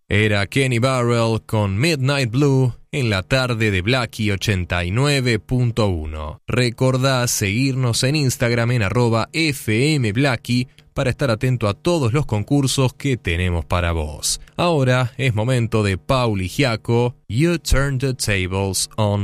Era Kenny Burrell con Midnight Blue en la tarde de Blackie 89.1. Recordá seguirnos en Instagram en @fmblackie para estar atento a todos los concursos que tenemos para vos. Ahora es momento de Paul y Giaco, You Turn the Tables on